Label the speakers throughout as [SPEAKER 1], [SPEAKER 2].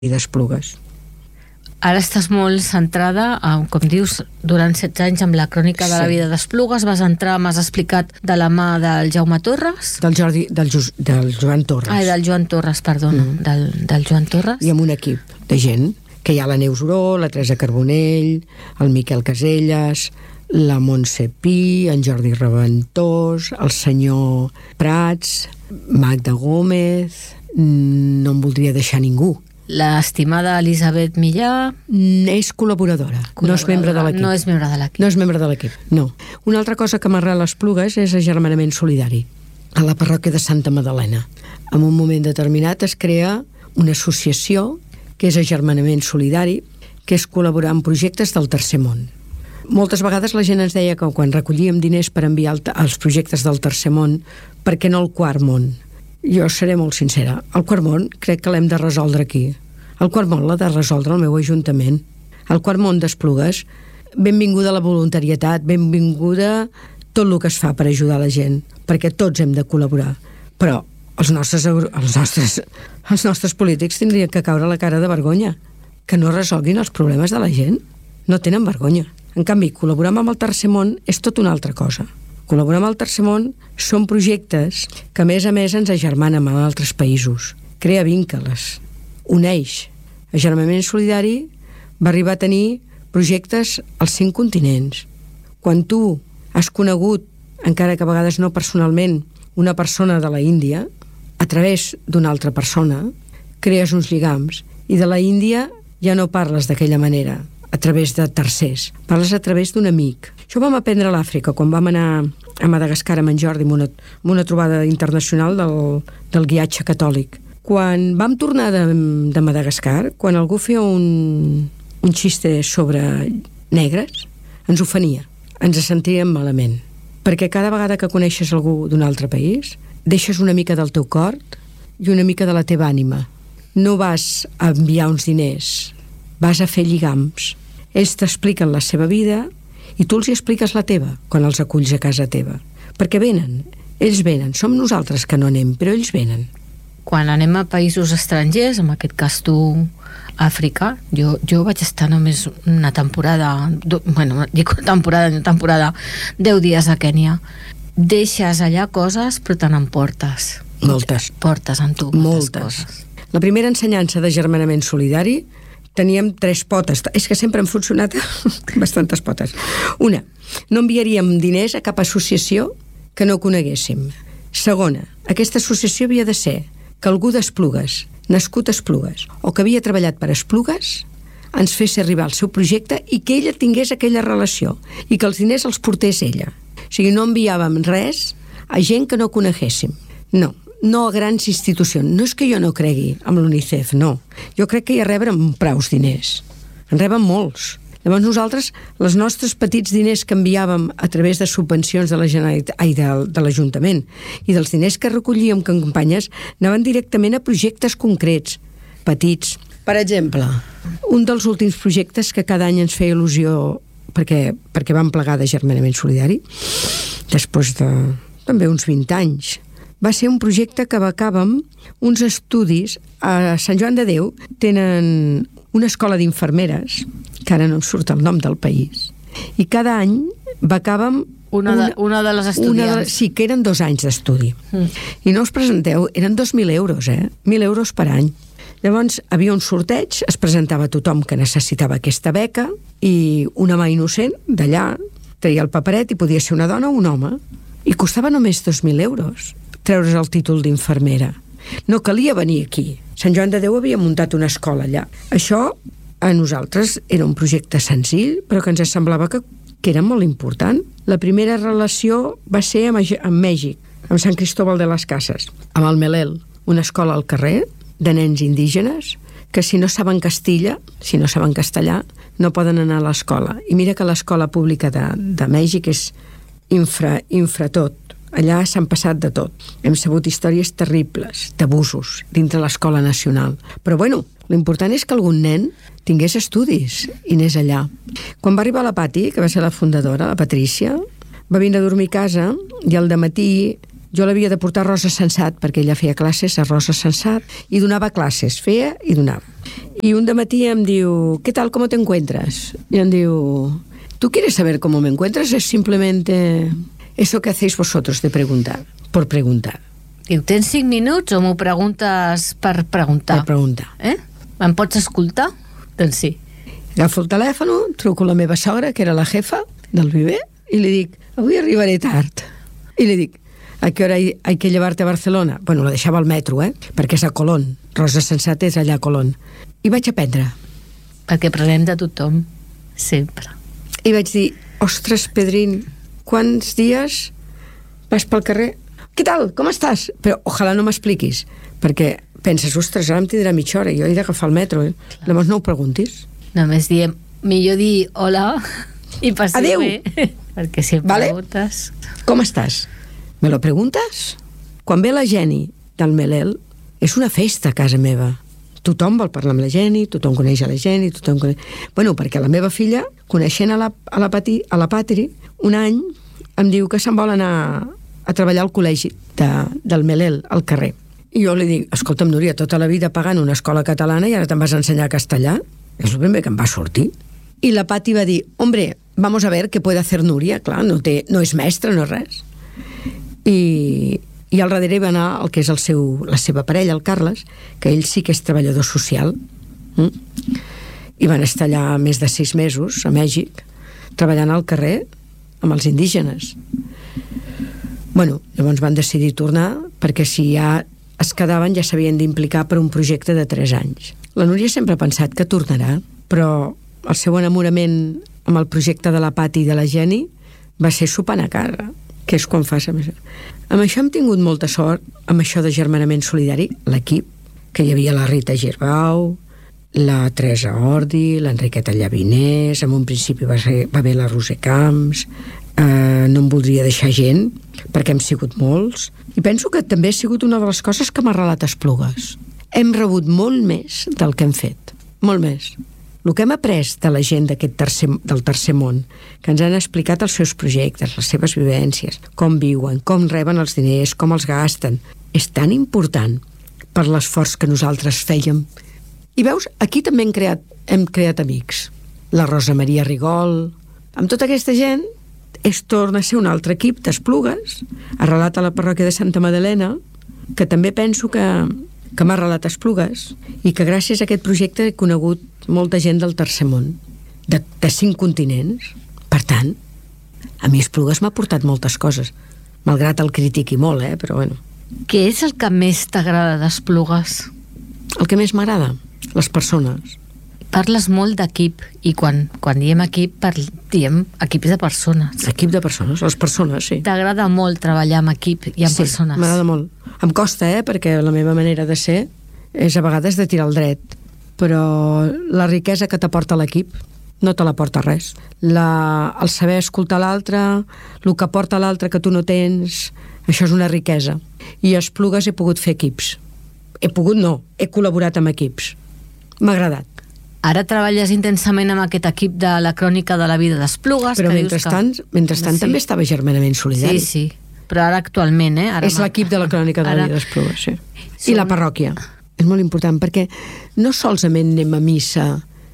[SPEAKER 1] d'Esplugues.
[SPEAKER 2] Ara estàs molt centrada, com dius, durant 16 anys amb la crònica de la vida d'Esplugues. M'has explicat de la mà del Jaume Torres.
[SPEAKER 1] Del Joan Torres.
[SPEAKER 2] Del Joan Torres, perdona. Del Joan Torres.
[SPEAKER 1] I amb un equip de gent, que hi ha la Neus Oró, la Teresa Carbonell, el Miquel Caselles, la Montse Pi, en Jordi Reventós, el senyor Prats, Magda Gómez, no em voldria deixar ningú.
[SPEAKER 2] L'estimada Elisabet Millà...
[SPEAKER 1] És col·laboradora, no és membre de l'equip.
[SPEAKER 2] No és membre de l'equip.
[SPEAKER 1] No és membre de l'equip, no. Una altra cosa que m'arrela Esplugues és agermanament solidari, a la parròquia de Santa Madalena. En un moment determinat es crea una associació que és agermanament solidari, que és col·laborar en projectes del tercer món. Moltes vegades la gent ens deia que quan recollíem diners per enviar als projectes del tercer món, per què no el quart món? Jo seré molt sincera, el quart món crec que l'hem de resoldre aquí. El quart món l'ha de resoldre el meu ajuntament. El quart món d'Esplugues, benvinguda la voluntarietat, benvinguda tot el que es fa per ajudar la gent, perquè tots hem de col·laborar. Però els nostres polítics tindrien que caure la cara de vergonya, que no resolguin els problemes de la gent. No tenen vergonya. En canvi, col·laborar amb el tercer món és tot una altra cosa. Col·laborar amb el tercer món són projectes que a més ens agermanen amb altres països. Crea vincles, uneix. Agermanament solidari va arribar a tenir projectes als 5 continents. Quan tu has conegut, encara que a vegades no personalment, una persona de la Índia, a través d'una altra persona, crees uns lligams. I de la Índia ja no parles d'aquella manera, a través de tercers. Parles a través d'un amic. Això ho vam aprendre a l'Àfrica, quan vam anar a Madagascar amb en Jordi, en una trobada internacional del guiatge catòlic. Quan vam tornar de Madagascar, quan algú feia un xiste sobre negres, ens ofenia, ens sentíem malament. Perquè cada vegada que coneixes algú d'un altre país, deixes una mica del teu cor i una mica de la teva ànima. No vas a enviar uns diners, vas a fer lligams. Ells t'expliquen la seva vida i tu els hi expliques la teva quan els aculls a casa teva. Perquè venen, ells venen. Som nosaltres que no anem, però ells venen.
[SPEAKER 2] Quan anem a països estrangers, en aquest cas tu, Àfrica, jo vaig estar només una temporada, dic temporada, 10 dies a Kènia. Deixes allà coses, però te n'emportes.
[SPEAKER 1] Moltes.
[SPEAKER 2] Portes amb tu moltes coses.
[SPEAKER 1] La primera ensenyança d'agermanament solidari teníem 3 potes. És que sempre han funcionat bastantes potes. Una, no enviaríem diners a cap associació que no coneguéssim. Segona, aquesta associació havia de ser que algú d'Esplugues, nascut a Esplugues, o que havia treballat per Esplugues, ens fes arribar el seu projecte i que ella tingués aquella relació i que els diners els portés ella. O sigui, no enviàvem res a gent que no coneguéssim. No a grans institucions. No és que jo no cregui amb l'UNICEF, no. Jo crec que hi reben praus diners. En reben molts. Llavors nosaltres, els nostres petits diners que enviàvem a través de subvencions de la Generalitat, de l'Ajuntament, i dels diners que recollíem com campanyes, anaven directament a projectes concrets, petits. Per exemple, un dels últims projectes que cada any ens feia il·lusió perquè vam plegar d'agermanament solidari, després de també uns 20 anys, va ser un projecte que becàvem uns estudis a Sant Joan de Déu. Tenen una escola d'infermeres, que ara no em surt el nom del país, i cada any becàvem
[SPEAKER 2] una de les estudiants.
[SPEAKER 1] Sí, que eren 2 anys d'estudi. I no us presenteu, eren 2.000 euros, 1.000 euros per any. Llavors, havia un sorteig, es presentava tothom que necessitava aquesta beca, i una mà innocent d'allà treia el paperet i podia ser una dona o un home. I costava només 2.000 euros treure's el títol d'infermera. No calia venir aquí. Sant Joan de Déu havia muntat una escola allà. Això a nosaltres era un projecte senzill, però que ens semblava que era molt important. La primera relació va ser amb Mèxic, amb Sant Cristóbal de las Casas, amb el Melel, una escola al carrer de nens indígenes que si no saben castilla, si no saben castellà, no poden anar a l'escola. I mira que l'escola pública de Mèxic és infra tot. Allà s'han passat de tot. Hem sabut històries terribles d'abusos dintre l'escola nacional. Però bueno, l'important és que algun nen tingués estudis i anés allà. Quan va arribar la Pati, que va ser la fundadora, la Patrícia, va vindre a dormir a casa i al dematí Jo l'havia de portar a Rosa Sensat, perquè ella feia classes a Rosa Sensat, i donava classes, feia i donava. I un dematí em diu, ¿qué tal, cómo te encuentras? I em diu, ¿tú quieres saber cómo me encuentras? Es simplemente eso que hacéis vosotros de preguntar, por preguntar.
[SPEAKER 2] Diu, tens 5 minuts o m'ho preguntes per preguntar?
[SPEAKER 1] Per preguntar.
[SPEAKER 2] Em pots escoltar? Doncs sí.
[SPEAKER 1] Agafo el telèfon, truco la meva sogra, que era la jefa del Viver, i li dic, avui arribaré tard. I li dic, ¿a qué hora hay que llevarte a Barcelona? Bueno, la deixava al metro, perquè és a Colón. Rosa Sensat és allà a Colón. I vaig aprendre.
[SPEAKER 2] Perquè prenem de tothom, sempre.
[SPEAKER 1] I vaig dir, ostres, Pedrín, quants dies vas pel carrer? Què tal, com estàs? Però ojalà no m'expliquis, perquè penses, ostres, ara em tindrà mitja hora, jo he d'agafar el metro, Llavors no ho preguntis.
[SPEAKER 2] Només diem, millor dir hola i passi bé. Perquè si em preguntes...
[SPEAKER 1] Com estàs? Me lo preguntes? Quan ve la Geni del Melel, és una festa a casa meva. Tothom vol parlar amb la Geni, tothom coneix a la Geni, tothom coneix... Bueno, perquè la meva filla, coneixent a la Patri, un any em diu que se'n vol anar a treballar al col·legi del Melel, al carrer. I jo li dic, escolta'm, Núria, tota la vida pagant una escola catalana i ara te'n vas a ensenyar castellà? És el primer que em va sortir. I la Pati va dir, hombre, vamos a ver qué puede hacer Núria. Clar, no és mestra, no és res. I al darrere va anar el que és la seva parella, el Carles, que ell sí que és treballador social. I van estar allà més de 6 mesos, a Mèxic, treballant al carrer amb els indígenes. Bueno, llavors van decidir tornar, perquè si ja es quedaven ja s'havien d'implicar per un projecte de 3 anys. La Núria sempre ha pensat que tornarà, però el seu enamorament amb el projecte de la Pati i de la Geni va ser sopant a cara, que és quan fas amb això. Amb això hem tingut molta sort, amb això de germanament solidari, l'equip, que hi havia la Rita Girbau, la Teresa Ordi, l'Enriqueta Llavinés, en un principi va haver la Roser Camps, no em voldria deixar gent, perquè hem sigut molts, i penso que també ha sigut una de les coses que m'ha arrelat Esplugues. Hem rebut molt més del que hem fet, molt més. El que hem après de la gent del tercer món, que ens han explicat els seus projectes, les seves vivències, com viuen, com reben els diners, com els gasten, és tan important per l'esforç que nosaltres fèiem. I veus, aquí també hem creat amics. La Rosa Maria Rigol, amb tota aquesta gent, torna a ser un altre equip d'Esplugues, arrelat a la parròquia de Santa Madalena, que també penso que m'ha arrelat Esplugues, i que gràcies a aquest projecte he conegut molta gent del tercer món, de 5 continents. Per tant, a mi Esplugues m'ha portat moltes coses, malgrat el critiqui molt, però bueno.
[SPEAKER 2] Què és el que més t'agrada d'Esplugues?
[SPEAKER 1] El que més m'agrada? Les persones.
[SPEAKER 2] Parles molt d'equip, i quan diem equip, diem equips de persones.
[SPEAKER 1] Equip de persones, les persones, sí.
[SPEAKER 2] T'agrada molt treballar amb equip i amb persones?
[SPEAKER 1] Sí, m'agrada molt. Em costa, perquè la meva manera de ser és a vegades de tirar el dret, però la riquesa que t'aporta l'equip no te l'aporta res. El saber escoltar l'altre, el que aporta l'altre que tu no tens, això és una riquesa. I a Esplugues he pogut fer equips. He col·laborat amb equips. M'ha agradat.
[SPEAKER 2] Ara treballes intensament amb aquest equip de la crònica de la vida d'Esplugues.
[SPEAKER 1] Però mentrestant també estava germanament solidari.
[SPEAKER 2] Sí, però ara actualment,
[SPEAKER 1] és l'equip de la crònica de la vida d'Esplugues, sí. I la parròquia. És molt important, perquè no solament anem a missa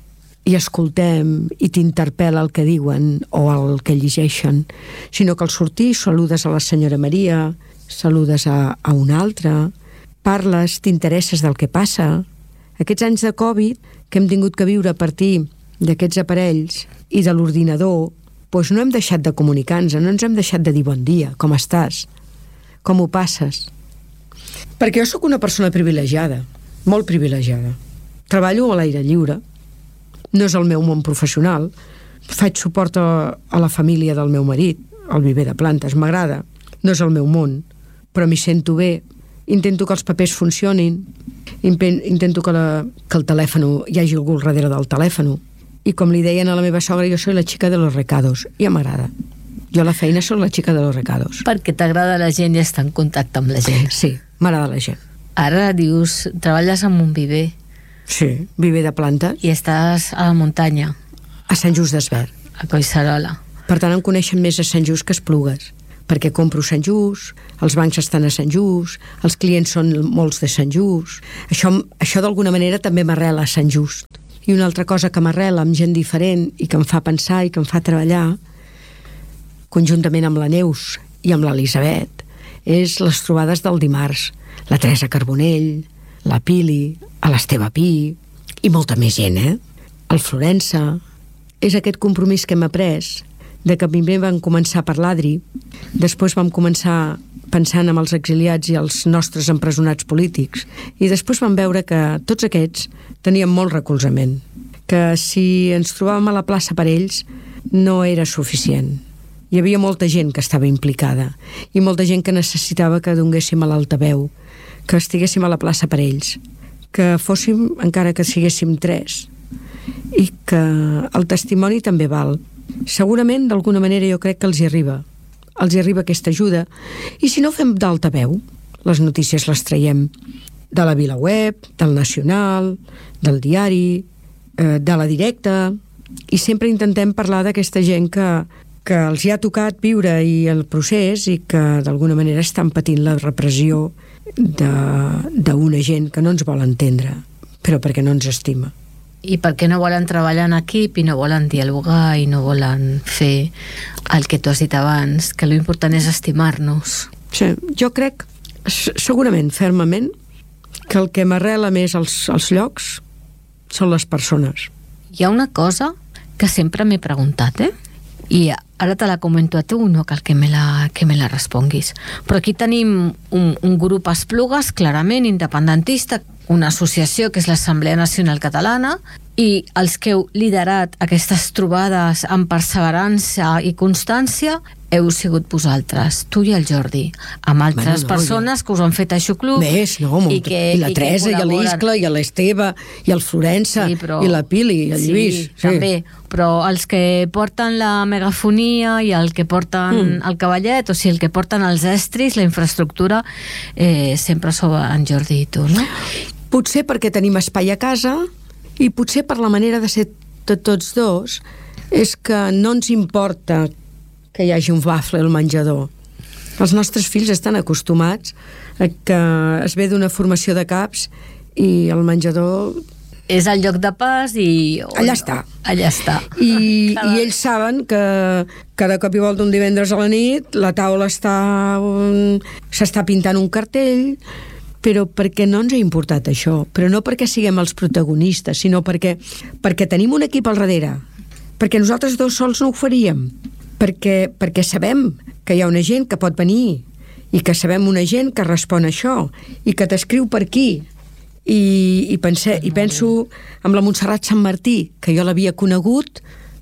[SPEAKER 1] i escoltem i t'interpel·la el que diuen o el que llegeixen, sinó que al sortir saludes a la senyora Maria, saludes a una altra, parles, t'interesses del que passa. Aquests anys de Covid que hem tingut que viure a partir d'aquests aparells i de l'ordinador, doncs no hem deixat de comunicar-nos, no ens hem deixat de dir bon dia, com estàs, com ho passes. Perquè jo sóc una persona privilegiada, molt privilegiada. Treballo a l'aire lliure, no és el meu món professional, faig suport a la família del meu marit, al Viver de Plantes, m'agrada, no és el meu món, però m'hi sento bé, intento que els papers funcionin, intento que el telèfon, hi hagi algú al darrere del telèfon, i com li deien a la meva sogra, jo soy la chica de los recados, i m'agrada. Jo a la feina soc la chica de los recados.
[SPEAKER 2] Perquè t'agrada la gent i estar en contacte amb la gent.
[SPEAKER 1] Sí, m'agrada la gent.
[SPEAKER 2] Ara dius, treballes en un viver.
[SPEAKER 1] Sí, Viver de Plantes.
[SPEAKER 2] I estàs a la muntanya.
[SPEAKER 1] A Sant Just d'Esvern.
[SPEAKER 2] A Collserola.
[SPEAKER 1] Per tant, em coneixen més a Sant Just que a Esplugues, perquè compro Sant Just, els bancs estan a Sant Just, els clients són molts de Sant Just. Això d'alguna manera també m'arrela a Sant Just. I una altra cosa que m'arrela amb gent diferent i que em fa pensar i que em fa treballar, conjuntament amb la Neus i amb l'Elisabet, és les trobades del dimarts. La Teresa Carbonell, la Pili, l'Esteve Pi i molta més gent, El Florença. És aquest compromís que hem après de que primer vam començar per l'Adri, després vam començar pensant en els exiliats i els nostres empresonats polítics, i després vam veure que tots aquests tenien molt recolzament, que si ens trobàvem a la plaça per ells no era suficient. Hi havia molta gent que estava implicada i molta gent que necessitava que donéssim a l'altaveu, que estiguéssim a la plaça per ells, que fóssim, encara que siguéssim 3, i que el testimoni també val. Segurament, d'alguna manera, jo crec que els hi arriba aquesta ajuda, i si no fem d'altaveu, les notícies les traiem de la VilaWeb, del Nacional, del diari, de la Directa, i sempre intentem parlar d'aquesta gent que els hi ha tocat viure i el procés i que d'alguna manera estan patint la repressió d'una gent que no ens vol entendre, però perquè no ens estima.
[SPEAKER 2] I perquè no volen treballar en equip i no volen dialogar i no volen fer el que tu has dit abans, que l'important és estimar-nos.
[SPEAKER 1] Sí, jo crec, segurament, fermament, que el que m'arrela més als llocs són les persones.
[SPEAKER 2] Hi ha una cosa que sempre m'he preguntat, i ara te la comento a tu, no cal que me la responguis. Però aquí tenim un grup a Esplugues, clarament independentista, una associació que és l'Assemblea Nacional Catalana, i els que heu liderat aquestes trobades amb perseverança i constància heu sigut vosaltres, tu i el Jordi, amb altres persones que us han fet Aixopluc.
[SPEAKER 1] Més, no, i la Teresa, i l'Iscle, i l'Esteve, i el Florença, i la Pili, i el Lluís.
[SPEAKER 2] Sí, també, però els que porten la megafonia i el que porten el cavallet, o sigui, el que porten els estris, la infraestructura, sempre sou en Jordi i tu, no?
[SPEAKER 1] Potser perquè tenim espai a casa i potser per la manera de ser de tots dos és que no ens importa que hi hagi un bafle al menjador. Els nostres fills estan acostumats a que es ve d'una formació de caps i el menjador
[SPEAKER 2] és el lloc de pas i...
[SPEAKER 1] Allà està.
[SPEAKER 2] Allà està.
[SPEAKER 1] I ells saben que cada cop i volta un divendres a la nit la taula s'està pintant un cartell, però perquè no ens ha importat això, però no perquè siguem els protagonistes, sinó perquè tenim un equip al darrere, perquè nosaltres dos sols no ho faríem, perquè sabem que hi ha una gent que pot venir i que sabem una gent que respon a això i que t'escriu per aquí i penso amb la Montserrat Sant Martí, que jo l'havia conegut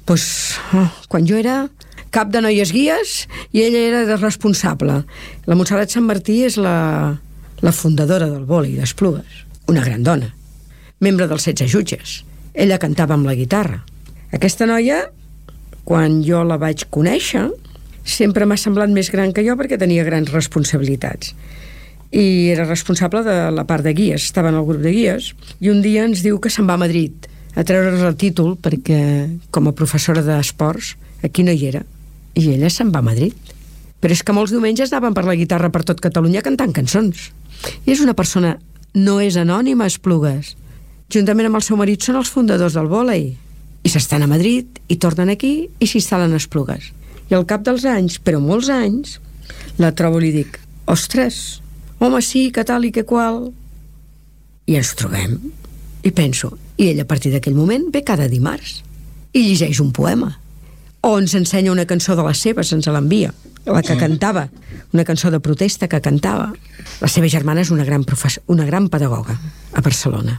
[SPEAKER 1] quan jo era cap de noies guies i ella era responsable. La Montserrat Sant Martí és la fundadora del vòlei d'Esplugues, una gran dona, membre dels 16 jutges. Ella cantava amb la guitarra. Aquesta noia, quan jo la vaig conèixer, sempre m'ha semblat més gran que jo perquè tenia grans responsabilitats. I era responsable de la part de guies, estava en el grup de guies, i un dia ens diu que se'n va a Madrid a treure's el títol perquè, com a professora d'esports, aquí no hi era. I ella se'n va a Madrid. Però és que molts diumenges anaven per la guitarra per tot Catalunya cantant cançons. I és una persona, no és anònima a Esplugues. Juntament amb el seu marit són els fundadors del vòlei. I s'estan a Madrid, i tornen aquí, i s'instal·len a Esplugues. I al cap dels anys, però molts anys, la trobo i li dic, ostres, home, sí, que tal i que qual. I ens trobem. I penso, i ella a partir d'aquell moment ve cada dimarts i llegeix un poema. O ens ensenya una cançó de les seves, ens l'envia, la que cantava, una cançó de protesta que cantava. La seva germana és una gran pedagoga a Barcelona.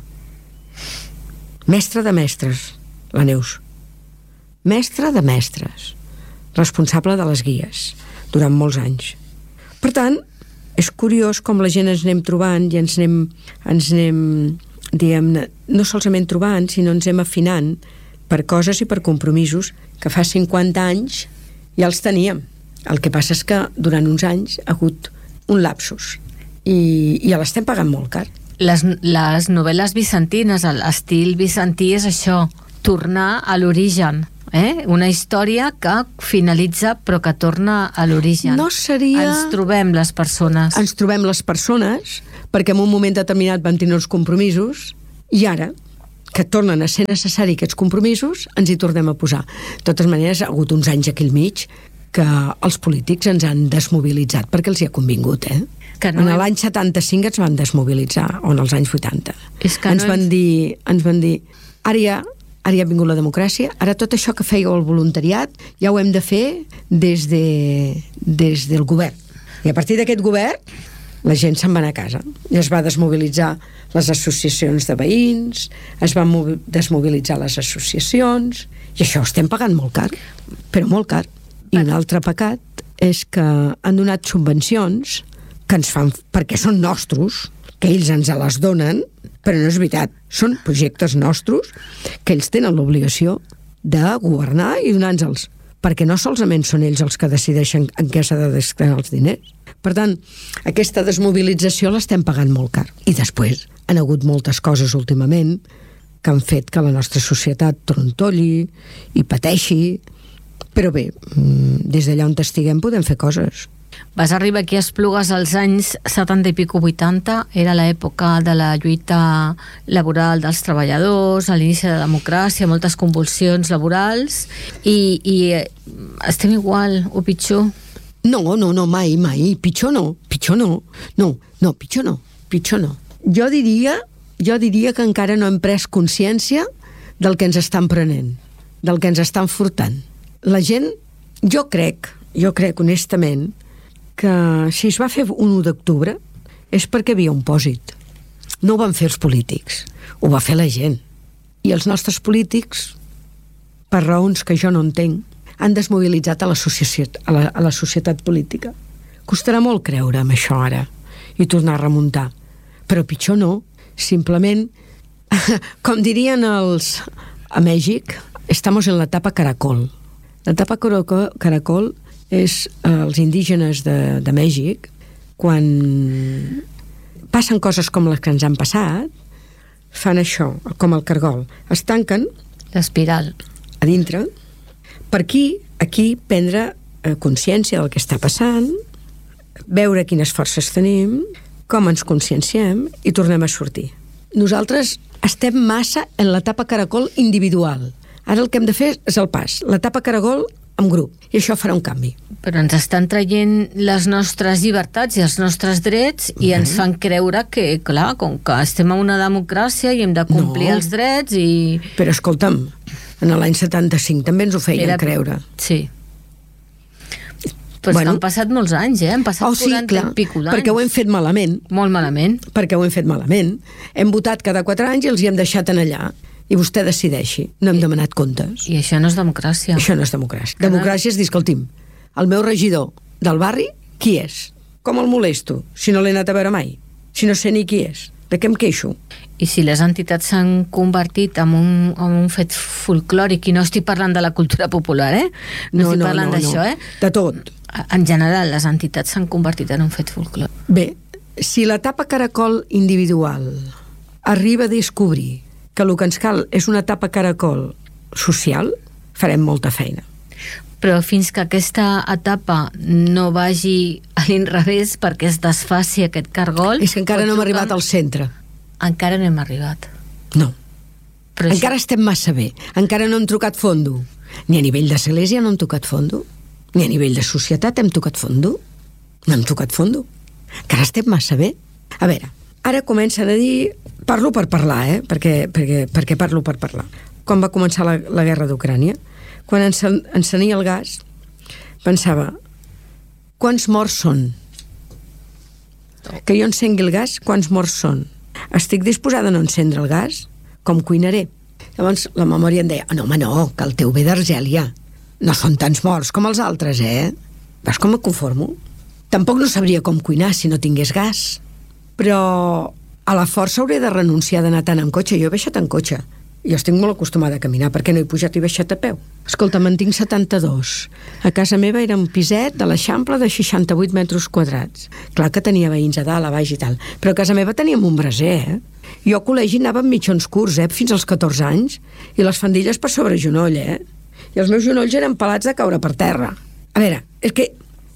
[SPEAKER 1] Mestra de mestres, la Neus. Mestra de mestres, responsable de les guies, durant molts anys. Per tant, és curiós com la gent ens anem trobant i ens anem diguem-ne, no solament trobant, sinó ens anem afinant per coses i per compromisos que fa 50 anys ja els teníem. El que passa és que durant uns anys ha hagut un lapsus i ja l'estem pagant molt car.
[SPEAKER 2] Les novel·les bizantines, l'estil bizantí és això, tornar a l'origen. Una història que finalitza però que torna a l'origen.
[SPEAKER 1] No seria...
[SPEAKER 2] Ens trobem les persones.
[SPEAKER 1] Ens trobem les persones, perquè en un moment determinat vam tenir uns compromisos, i ara, que tornen a ser necessari aquests compromisos, ens hi tornem a posar. De totes maneres, ha hagut uns anys aquí al mig que els polítics ens han desmobilitzat perquè els hi ha convingut,
[SPEAKER 2] Que no
[SPEAKER 1] en l'any 75 ens van desmobilitzar, o en els anys 80.
[SPEAKER 2] És que
[SPEAKER 1] ens van dir, ara ja ha vingut la democràcia, ara tot això que fèieu el voluntariat ja ho hem de fer des del govern. I a partir d'aquest govern la gent se'n va anar a casa i es va desmobilitzar les associacions de veïns, es van desmobilitzar les associacions, i això ho estem pagant molt car, però molt car. I un altre pecat és que han donat subvencions que ens fan perquè són nostres, que ells ens les donen, però no és veritat, són projectes nostres que ells tenen l'obligació de governar i donar-nos-els, perquè no solament són ells els que decideixen en què s'ha de destinar els diners. Per tant, aquesta desmobilització l'estem pagant molt car. I després han hagut moltes coses últimament que han fet que la nostra societat trontolli i pateixi, però bé, des d'allà on estiguem podem fer coses.
[SPEAKER 2] Vas arribar aquí a Esplugues als anys 70 i pico 80, era l'època de la lluita laboral dels treballadors, a l'inici de la democràcia, moltes convulsions laborals, i estem igual o pitjor?
[SPEAKER 1] No, mai, pitjor no. No, pitjor no. Jo diria que encara no hem pres consciència del que ens estan prenent, del que ens estan furtant. La gent, jo crec honestament, que si es va fer un 1 d'octubre és perquè havia un pòsit. No ho van fer els polítics, ho va fer la gent. I els nostres polítics, per raons que jo no entenc, han desmobilitzat a la societat política. Costarà molt creure en això ara i tornar a remuntar. Però pitjor no, simplement, com dirien els a Mèxic, estamos en la etapa caracol. La etapa caracol és els indígenes de Mèxic, quan passen coses com les que ens han passat, fan això, com el cargol, es tanquen
[SPEAKER 2] l'espiral
[SPEAKER 1] a dintre, per aquí prendre consciència del que està passant, veure quines forces tenim, com ens conscienciem i tornem a sortir. Nosaltres estem massa en l'etapa caracol individual. Ara el que hem de fer és el pas, l'etapa caragol en grup, i això farà un canvi.
[SPEAKER 2] Però ens estan traient les nostres llibertats i els nostres drets i ens fan creure que, clar, com que estem en una democràcia i hem de complir els drets i...
[SPEAKER 1] Però escolta'm, en l'any 75 també ens ho feien creure.
[SPEAKER 2] Sí. Però han passat molts anys, Han passat 40 i pico d'anys.
[SPEAKER 1] Perquè ho hem fet malament.
[SPEAKER 2] Molt malament.
[SPEAKER 1] Perquè ho hem fet malament. Hem votat cada 4 anys i els hi hem deixat en allà. I vostè decideixi. No hem demanat comptes.
[SPEAKER 2] I això no és democràcia.
[SPEAKER 1] Això no és democràcia. Democràcia és dir, escolti'm, el meu regidor del barri, qui és? Com el molesto, si no l'he anat a veure mai? Si no sé ni qui és? De què em queixo?
[SPEAKER 2] I si les entitats s'han convertit en un fet folclòric, i no estic parlant de la cultura popular, No estic parlant d'això,
[SPEAKER 1] De tot.
[SPEAKER 2] En general, les entitats s'han convertit en un fet folclòric.
[SPEAKER 1] Bé, si l'etapa caracol individual arriba a descobrir que el que ens cal és una etapa caracol social, farem molta feina.
[SPEAKER 2] Però fins que aquesta etapa no vagi a l'inrevés perquè es desfaci aquest cargol...
[SPEAKER 1] És que encara no hem arribat al centre.
[SPEAKER 2] Encara no hem arribat.
[SPEAKER 1] No. Però encara estem massa bé. Encara no hem tocat fondo. Ni a nivell d'església no hem tocat fondo. Ni a nivell de societat hem tocat fondo. No hem tocat fondo. Encara estem massa bé. A veure, ara comencen a dir... Parlo per parlar, perquè parlo per parlar. Quan va començar la guerra d'Ucrània, quan encenia el gas, pensava, quants morts són? Que jo encengui el gas, quants morts són? Estic disposada a no encendre el gas? Com cuinaré? Llavors la memòria em deia, no, home, no, que el teu ve d'Argèlia. No són tants morts com els altres, Veus com em conformo? Tampoc no sabria com cuinar si no tingués gas. Però a la força hauré de renunciar d'anar tant en cotxe. Jo he baixat en cotxe. Jo estic molt acostumada a caminar, perquè no he pujat i baixat a peu. Escolta, me'n tinc 72. A casa meva era un piset de l'Eixample de 68 metres quadrats. Clar que tenia veïns a dalt, a baix i tal, però a casa meva teníem un braser, Jo a col·legi anava amb mitjons curts, fins als 14 anys, i les faldilles per sobre genoll, i els meus genolls eren pelats de caure per terra. A veure, és que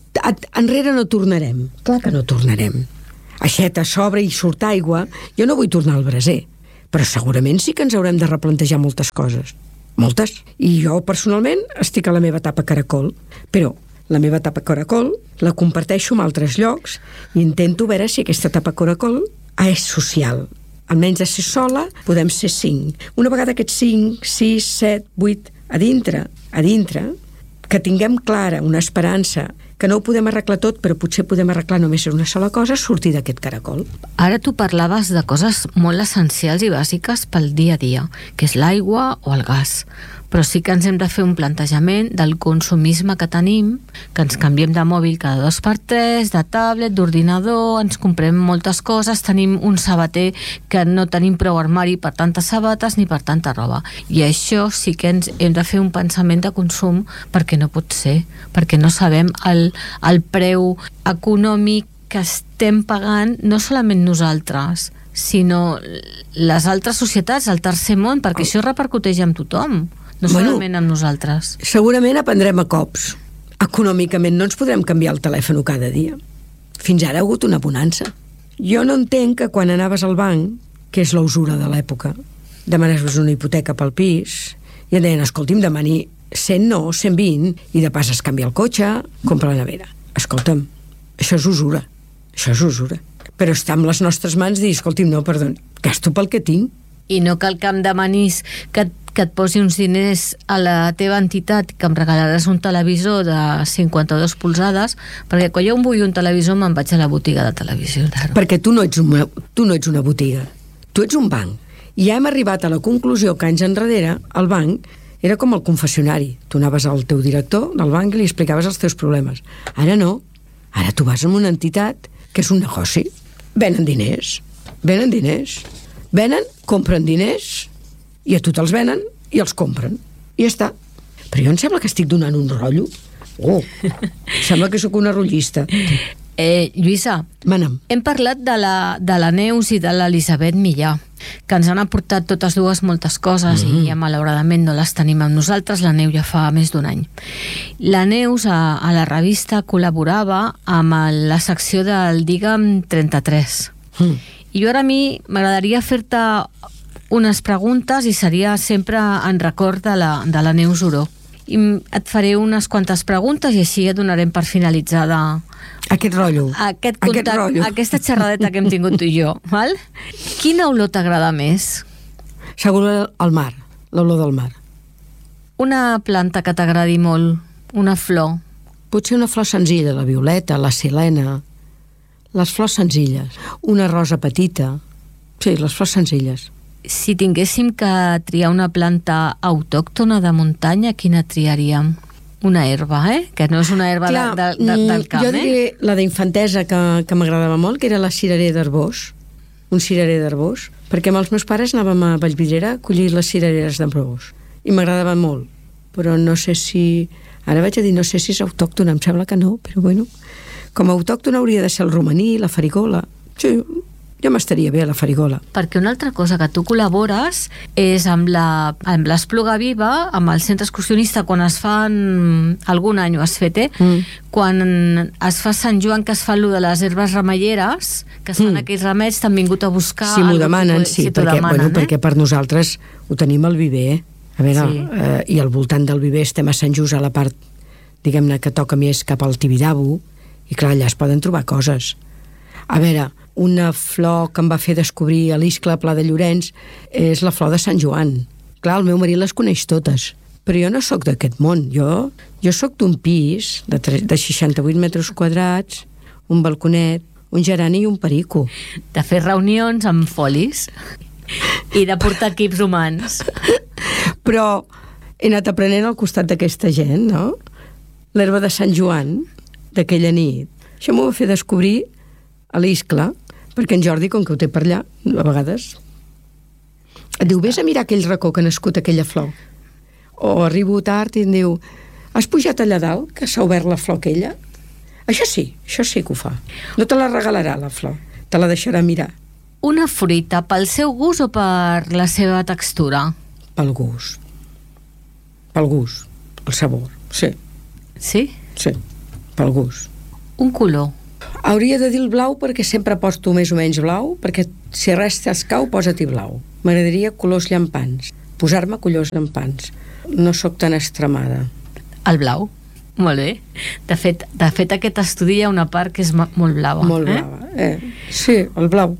[SPEAKER 1] enrere no tornarem. Clar que no tornarem. Aixeta, s'obre i surt aigua. Jo no vull tornar al braser, però segurament sí que ens haurem de replantejar moltes coses. Moltes. I jo, personalment, estic a la meva etapa caracol. Però la meva etapa caracol la comparteixo amb altres llocs i intento veure si aquesta etapa caracol és social. Almenys de ser sola podem ser 5. Una vegada aquests 5, 6, 7, 8, a dintre, que tinguem clara una esperança, que no ho podem arreglar tot, però potser podem arreglar només una sola cosa, sortir d'aquest caracol.
[SPEAKER 2] Ara tu parlaves de coses molt essencials i bàsiques pel dia a dia, que és l'aigua o el gas. Però sí que ens hem de fer un plantejament del consumisme que tenim, que ens canviem de mòbil cada 2x3, de tablet, d'ordinador, ens comprem moltes coses, tenim un sabater que no tenim prou armari per tantes sabates ni per tanta roba. I això sí que ens hem de fer un pensament de consum, perquè no pot ser, perquè no sabem el preu econòmic que estem pagant, no solament nosaltres, sinó les altres societats, el tercer món, perquè això repercuteix en tothom. No solament amb nosaltres.
[SPEAKER 1] Segurament aprendrem a cops. Econòmicament no ens podrem canviar el telèfon cada dia. Fins ara ha hagut una bonança. Jo no entenc que quan anaves al banc, que és la usura de l'època, demanaves una hipoteca pel pis i et deien, escolti'm, demani 100 no, 120, i de pas es canvia el cotxe, compra la nevera. Escolta'm, això és usura. Això és usura. Però està en les nostres mans dir, escolti'm, no, perdó, gasto pel que tinc.
[SPEAKER 2] I no cal que em demanis que et posi uns diners a la teva entitat, que em regalaràs un televisor de 52 polzades, perquè quan jo vull un televisor me'n vaig a la botiga de televisió. Claro.
[SPEAKER 1] Perquè tu no ets una botiga, tu ets un banc. I ja hem arribat a la conclusió que anys enrere el banc era com el confessionari. Tu anaves al teu director del banc i li explicaves els teus problemes. Ara no. Ara tu vas a una entitat que és un negoci. Venen diners. Venen, compren diners i a tu te'ls venen i els compren. I ja està. Però jo em sembla que estic donant un rotllo. Sembla que sóc una rotllista.
[SPEAKER 2] Lluïsa,
[SPEAKER 1] Mana'm.
[SPEAKER 2] Hem parlat de la Neus i de l'Elisabet Millà, que ens han aportat totes dues moltes coses i ja malauradament no les tenim amb nosaltres. La Neus ja fa més d'un any. La Neus a la revista col·laborava amb la secció del Digue'm 33. I jo ara a mi m'agradaria fer-te unes preguntes i seria sempre en record de la Neus Oró. I et faré unes quantes preguntes i així ja donarem per finalitzada
[SPEAKER 1] aquest rotllo.
[SPEAKER 2] Aquesta xerradeta que hem tingut tu i jo. Val? Quina olor t'agrada més?
[SPEAKER 1] Segur el mar, l'olor del mar.
[SPEAKER 2] Una planta que t'agradi molt, una flor.
[SPEAKER 1] Potser una flor senzilla, la violeta, la silena, les flors senzilles, una rosa petita. Sí, les flors senzilles.
[SPEAKER 2] Si tinguéssim que triar una planta autòctona de muntanya, quina triaríem? Una herba, que no és una herba del camp.
[SPEAKER 1] Jo diré la d'infantesa que m'agradava molt, que era la cirerer d'Arbós, un cirerer d'Arbós, perquè amb els meus pares anàvem a Vallvidrera a collir les cirereres d'Arbós i m'agradava molt, però no sé si... Ara vaig a dir, no sé si és autòctona, em sembla que no, però bueno, com a autòctona hauria de ser el romaní, la farigola. Sí, jo m'estaria bé a la farigola.
[SPEAKER 2] Perquè una altra cosa que tu col·labores és amb l'Espluga Viva, amb el centre excursionista, quan es fan algun any ho has fet, quan es fa Sant Joan, que es fa allò de les herbes remeieres, que es fan aquells remeis, t'han vingut a buscar...
[SPEAKER 1] Si m'ho demanen, sí, perquè per nosaltres ho tenim al viver, a veure, i al voltant del viver estem a Sant Just, a la part, diguem-ne, que toca més cap al Tibidabo, i clar, allà es poden trobar coses. A veure, una flor que em va fer descobrir a l'Iscle Pla de Llorenç és la flor de Sant Joan. Clar, el meu marit les coneix totes, però jo no sóc d'aquest món. Jo sóc d'un pis de 68 metres quadrats, un balconet, un gerani i un perico.
[SPEAKER 2] De fer reunions amb folis i de portar equips humans.
[SPEAKER 1] Però he anat aprenent al costat d'aquesta gent, no? L'herba de Sant Joan, d'aquella nit. Això m'ho va fer descobrir a l'Iscle, perquè en Jordi, com que ho té per allà, a vegades, et diu, vés a mirar aquell racó que ha nascut aquella flor. O arribo tard i em diu, has pujat allà dalt, que s'ha obert la flor aquella? Això sí que ho fa. No te la regalarà, la flor. Te la deixarà mirar.
[SPEAKER 2] Una fruita pel seu gust o per la seva textura?
[SPEAKER 1] Pel gust. Pel gust. el sabor, sí.
[SPEAKER 2] Sí?
[SPEAKER 1] Sí, pel gust.
[SPEAKER 2] Un color.
[SPEAKER 1] Hauria de dir el blau perquè sempre posto més o menys blau, perquè si res t'escau, posa-t'hi blau. M'agradaria colors llampants, posar-me colors llampants. No sóc tan extremada.
[SPEAKER 2] El blau. Molt bé. De fet, aquest estudi hi ha una part que és molt blava.
[SPEAKER 1] Molt blava, Sí, el blau.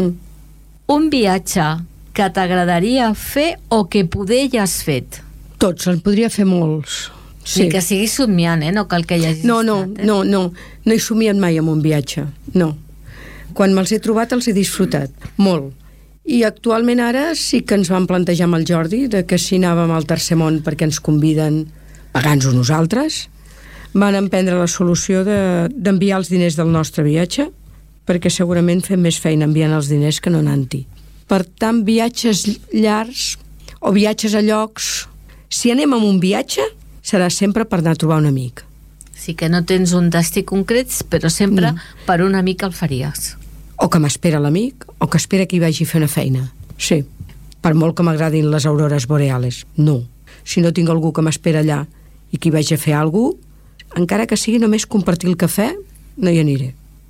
[SPEAKER 2] Un viatge que t'agradaria fer o que poder ja has fet?
[SPEAKER 1] Tots, en podria fer molts. Sí.
[SPEAKER 2] Ni que sigui somiant, no cal que hi hagis estat.
[SPEAKER 1] No he somiat mai en un viatge, no. Quan me'ls he trobat els he disfrutat, molt. I actualment ara sí que ens vam plantejar amb el Jordi de que si anàvem al Tercer Món perquè ens conviden pagant-nos nosaltres, van emprendre la solució d'enviar els diners del nostre viatge, perquè segurament fem més feina enviant els diners que no anant-hi. Per tant, viatges llargs o viatges a llocs, si anem amb un viatge, serà sempre per anar a trobar un amic.
[SPEAKER 2] Sí que no tens un destí concret, però sempre per un amic el faries.
[SPEAKER 1] O que m'espera l'amic, o que espera que hi vagi a fer una feina. Sí, per molt que m'agradin les aurores boreales. No. Si no tinc algú que m'espera allà i que hi vagi a fer alguna cosa, encara que sigui només compartir el cafè, no hi aniré.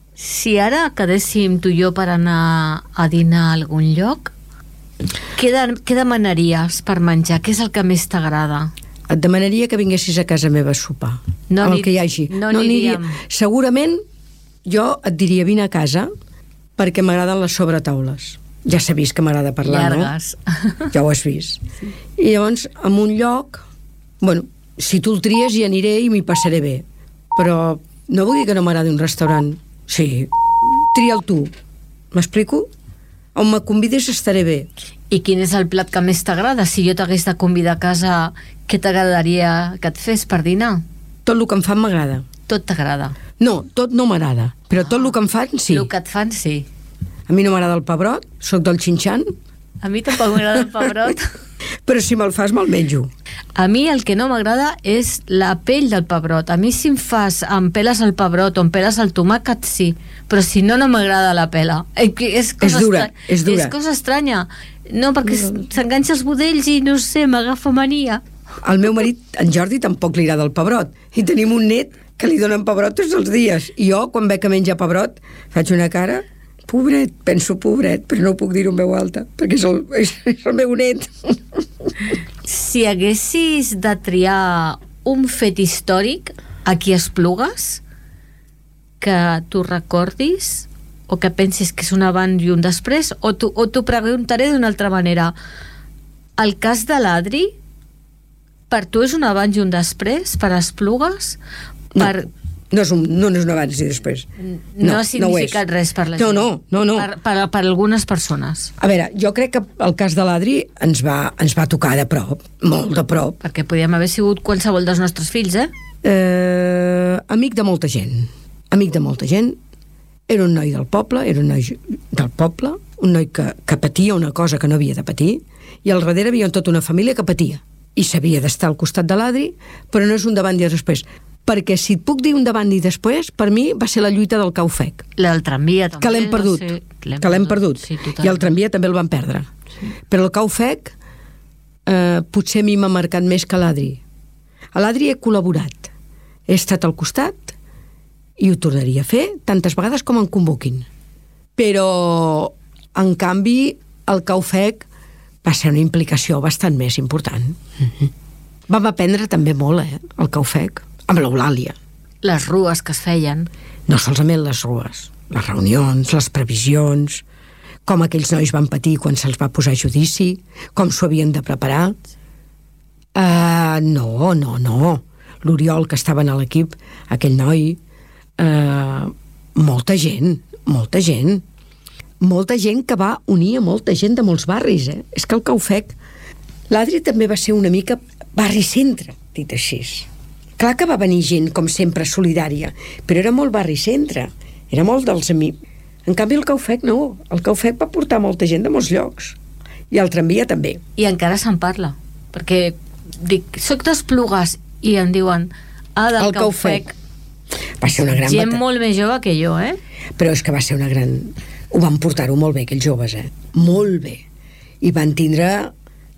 [SPEAKER 2] Si ara quedéssim tu i jo per anar a dinar a algun lloc, què demanaries per menjar? Què és el que més t'agrada?
[SPEAKER 1] Et demanaria que vinguessis a casa meva a sopar.
[SPEAKER 2] No
[SPEAKER 1] amb el que hi hagi.
[SPEAKER 2] No aniríem.
[SPEAKER 1] Segurament jo et diria vine a casa perquè m'agraden les sobretaules. Ja s'ha vist que m'agrada parlar,
[SPEAKER 2] llargues.
[SPEAKER 1] No? Ja ho has vist. Sí. I llavors, en un lloc, bueno, si tu el tries hi aniré i m'hi passaré bé. Però no vull dir que no m'agradi un restaurant. Sí, tria'l tu. M'explico? On me convides estaré bé.
[SPEAKER 2] I quin és el plat que més t'agrada? Si jo t'hagués de convidar a casa, què t'agradaria que et fes per dinar?
[SPEAKER 1] Tot el que em fan m'agrada.
[SPEAKER 2] Tot t'agrada?
[SPEAKER 1] No, tot no m'agrada, però tot el que em fan, sí.
[SPEAKER 2] El que et fan, sí.
[SPEAKER 1] A mi no m'agrada el pebrot, sóc del xinxan.
[SPEAKER 2] A mi tampoc m'agrada el pebrot.
[SPEAKER 1] Però si me'l fas, me'l menjo.
[SPEAKER 2] A mi el que no m'agrada és la pell del pebrot. A mi si em fas, em peles el pebrot o em peles el tomàquet, sí. Però si no, no m'agrada la pela. És
[SPEAKER 1] dura.
[SPEAKER 2] És cosa estranya. No, perquè s'enganxa els budells i no sé, m'agafa mania.
[SPEAKER 1] Al meu marit, en Jordi, tampoc li agrada el pebrot. I tenim un net que li donen pebrot tots els dies. I jo, quan veig que menja pebrot, faig una cara, pobret, penso pobret, però no puc dir-ho en veu alta, perquè és el meu net.
[SPEAKER 2] Si haguessis de triar un fet històric a qui Esplugues, que tu recordis, o que pensis que és un abans i un després, o t'ho preguntaré d'una altra manera. El cas de l'Adri, per tu és un abans i un després, per Esplugues?
[SPEAKER 1] No, no és un abans i després.
[SPEAKER 2] No ha significat res per la gent?
[SPEAKER 1] No.
[SPEAKER 2] Per algunes persones.
[SPEAKER 1] A veure, jo crec que el cas de l'Adri ens va tocar de prop, molt de prop.
[SPEAKER 2] Perquè podíem haver sigut qualsevol dels nostres fills,
[SPEAKER 1] Amic de molta gent. Era un noi del poble, un noi que patia una cosa que no havia de patir, i al darrere havia tota una família que patia. I s'havia d'estar al costat de l'Adri, però no és un davant i després. Perquè si et puc dir un davant i després, per mi va ser la lluita del Caufec.
[SPEAKER 2] La del tramvia també.
[SPEAKER 1] Que l'hem perdut.
[SPEAKER 2] Sí,
[SPEAKER 1] i el tramvia també el van perdre. Sí. Però el Caufec potser a mi m'ha marcat més que l'Adri. A l'Adri he col·laborat. He estat al costat i ho tornaria a fer tantes vegades com em convoquin. Però, en canvi, el Caufec va ser una implicació bastant més important. Vam aprendre també molt, el Caufec, amb l'Eulàlia.
[SPEAKER 2] Les rues que es feien.
[SPEAKER 1] No solament les rues, les reunions, les previsions, com aquells nois van patir quan se'ls va posar a judici, com s'ho havien de preparar. No. L'Oriol, que estava a l'equip, aquell noi, molta gent que va unir a molta gent de molts barris, És que el Caufec, l'Adri també va ser una mica barri-centre, dit així. Clar que va venir gent, com sempre, solidària, però era molt barri-centre, era molt dels amics. En canvi, el Caufec no. El Caufec va portar molta gent de molts llocs. I el tramvia també.
[SPEAKER 2] I encara se'n parla, perquè dic, soc d'Esplugues, i em diuen, del Caufec.
[SPEAKER 1] Va ser una gran
[SPEAKER 2] gent molt més jove que jo,
[SPEAKER 1] Però és que va ser una gran... Ho van portar-ho molt bé, aquells joves, Molt bé. I van tindre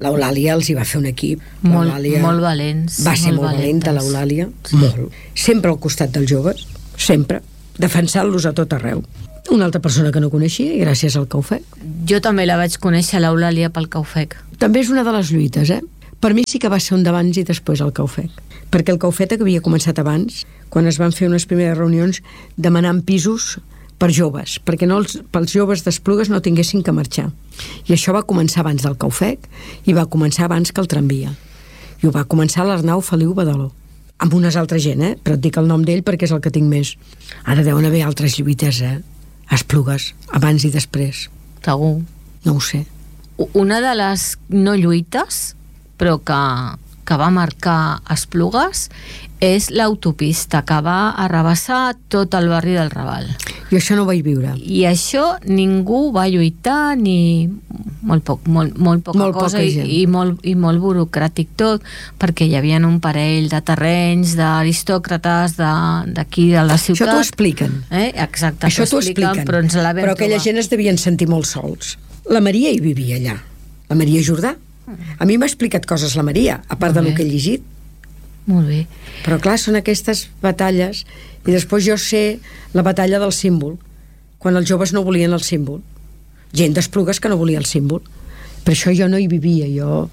[SPEAKER 1] L'Eulàlia els hi va fer un equip.
[SPEAKER 2] Molt valents.
[SPEAKER 1] Va ser molt valenta, l'Eulàlia. Sí. Molt. Sempre al costat dels joves, sempre, defensant-los a tot arreu. Una altra persona que no coneixia, i gràcies al Caufec.
[SPEAKER 2] Jo també la vaig conèixer, l'Eulàlia, pel Caufec.
[SPEAKER 1] També és una de les lluites, Per mi sí que va ser un d'abans i després el Caufec. Perquè el Caufec havia començat abans, quan es van fer unes primeres reunions demanant pisos per joves, perquè pels joves d'Esplugues no tinguessin que marxar. I això va començar abans del Caufec i va començar abans que el tramvia. I ho va començar l'Arnau Feliu Badaló, amb unes altres gent, però et dic el nom d'ell perquè és el que tinc més. Ara deuen haver altres lluites, a Esplugues, abans i després.
[SPEAKER 2] Segur.
[SPEAKER 1] No ho sé.
[SPEAKER 2] Una de les no lluites, però que va marcar Esplugues, és l'autopista que va arrabassar tot el barri del Raval.
[SPEAKER 1] I això no ho vaig viure.
[SPEAKER 2] I això ningú va lluitar, ni molt poca cosa, i molt burocràtic tot, perquè hi havia un parell de terrenys d'aristòcrates d'aquí de la ciutat.
[SPEAKER 1] Això t'ho expliquen.
[SPEAKER 2] Exacte,
[SPEAKER 1] això t'ho expliquen. Però aquella gent es devien sentir molt sols. La Maria hi vivia allà. La Maria Jordà. A mi m'ha explicat coses la Maria, a part del que he llegit.
[SPEAKER 2] Molt bé.
[SPEAKER 1] Però clar, són aquestes batalles, i després jo sé la batalla del símbol, quan els joves no volien el símbol. Gent d'Esplugues que no volia el símbol. Per això jo no hi vivia,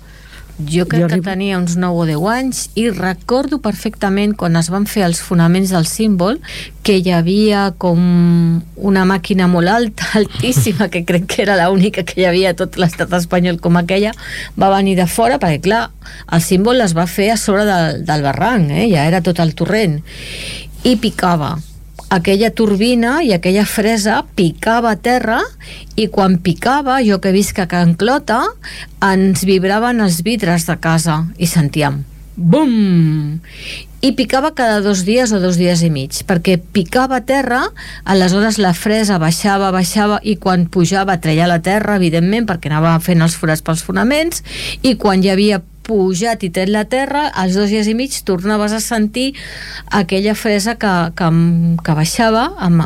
[SPEAKER 2] Jo crec que tenia uns 9 o 10 anys i recordo perfectament quan es van fer els fonaments del símbol que hi havia com una màquina molt alta, altíssima, que crec que era l'única que hi havia a tot l'estat espanyol com aquella, va venir de fora perquè clar, el símbol es va fer a sobre del barranc, ja era tot el torrent, i picava. Aquella turbina i aquella fresa picava a terra, i quan picava, jo que he vist que a Can Clota ens vibraven els vidres de casa i sentíem bum! I picava cada 2 dies o 2 dies i mig, perquè picava a terra, aleshores la fresa baixava, i quan pujava treia la terra, evidentment, perquè anava fent els forats pels fonaments, i quan hi havia pujat i tret la terra, als 2 dies i mig tornaves a sentir aquella fresa que baixava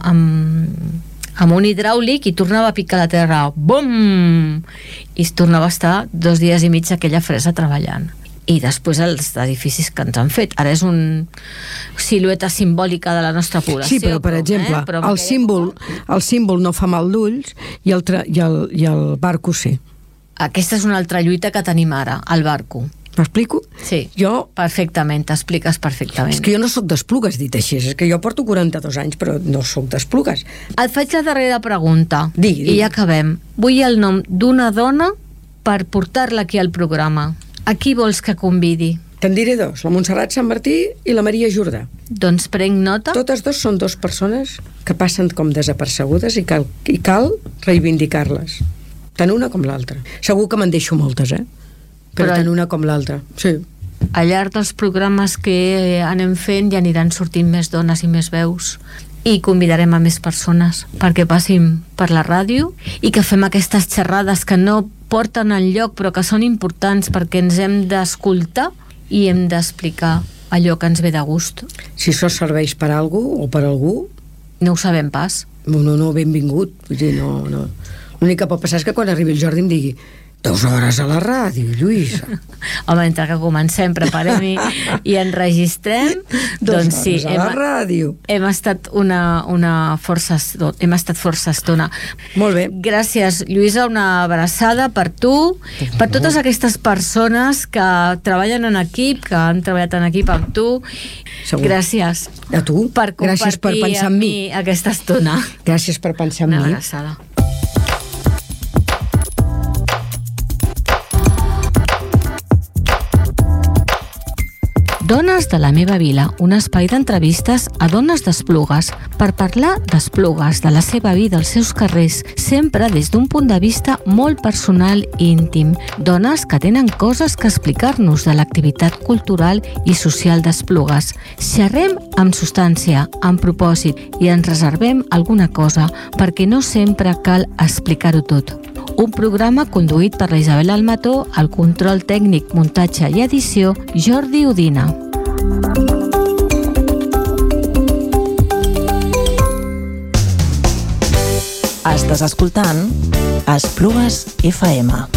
[SPEAKER 2] amb un hidràulic i tornava a picar la terra, bum! I es tornava a estar 2 dies i mig aquella fresa treballant. I després els edificis que ens han fet. Ara és una silueta simbòlica de la nostra població.
[SPEAKER 1] Sí, però per exemple, el símbol no fa mal d'ulls i el barco sí.
[SPEAKER 2] Aquesta és una altra lluita que tenim ara, el barco.
[SPEAKER 1] M'explico?
[SPEAKER 2] Sí, perfectament, t'expliques perfectament.
[SPEAKER 1] És que jo no sóc d'Esplugues, dit així, és que jo porto 42 anys, però no sóc d'Esplugues.
[SPEAKER 2] Et faig la darrera pregunta,
[SPEAKER 1] Digui.
[SPEAKER 2] I ja acabem. Vull el nom d'una dona per portar-la aquí al programa. A qui vols que convidi?
[SPEAKER 1] Te'n diré 2, la Montserrat Sant Martí i la Maria Jordà.
[SPEAKER 2] Doncs prenc nota.
[SPEAKER 1] Totes 2 són 2 persones que passen com desapercebudes i cal reivindicar-les. Tant una com l'altra. Segur que me'n deixo moltes, però tant una com l'altra, sí.
[SPEAKER 2] Al llarg dels programes que anem fent ja aniran sortint més dones i més veus, i convidarem a més persones perquè passin per la ràdio i que fem aquestes xerrades que no porten enlloc però que són importants perquè ens hem d'escoltar i hem d'explicar allò que ens ve de gust.
[SPEAKER 1] Si això serveix per a algú o per a algú,
[SPEAKER 2] no ho sabem pas.
[SPEAKER 1] No, benvingut. Vull dir, no. L'únic que pot passar és que quan arribi el Jordi em digui 2 hores a la ràdio, Lluïsa.
[SPEAKER 2] Home, entre que comencem, preparem i enregistrem, doncs sí,
[SPEAKER 1] a la ràdio.
[SPEAKER 2] Hem estat força estona.
[SPEAKER 1] Molt bé.
[SPEAKER 2] Gràcies, Lluïsa, una abraçada per tu, per totes aquestes persones que treballen en equip, que han treballat en equip amb tu.
[SPEAKER 1] Segur.
[SPEAKER 2] Gràcies.
[SPEAKER 1] A tu.
[SPEAKER 2] Per compartir amb mi aquesta estona.
[SPEAKER 1] Gràcies per pensar en mi.
[SPEAKER 2] Una abraçada. Dones de la meva vila, un espai d'entrevistes a dones d'Esplugues per parlar d'Esplugues, de la seva vida, els seus carrers, sempre des d'un punt de vista molt personal i íntim. Dones que tenen coses que explicar-nos de l'activitat cultural i social d'Esplugues. Xerrem amb substància, amb propòsit, i ens reservem alguna cosa perquè no sempre cal explicar-ho tot. Un programa conduït per la Isabel Almató, el control tècnic, muntatge i edició, Jordi Udina.
[SPEAKER 3] Estàs escoltant Esplugues FM.